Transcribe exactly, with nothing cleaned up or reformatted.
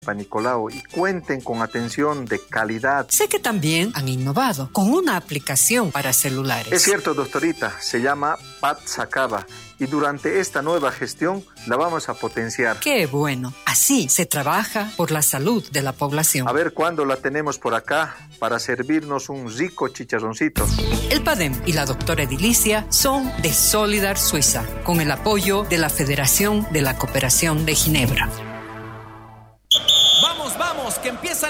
Nicolau, y cuenten con atención de calidad. Sé que también han innovado con una aplicación para celulares. Es cierto, doctorita, se llama Patsacaba y durante esta nueva gestión la vamos a potenciar. ¡Qué bueno! Así se trabaja por la salud de la población. A ver cuándo la tenemos por acá para servirnos un rico chicharroncito. El PADEM y la doctora Edilicia son de Solidar Suiza, con el apoyo de la Federación de la Cooperación de Ginebra. Vamos, vamos, que empieza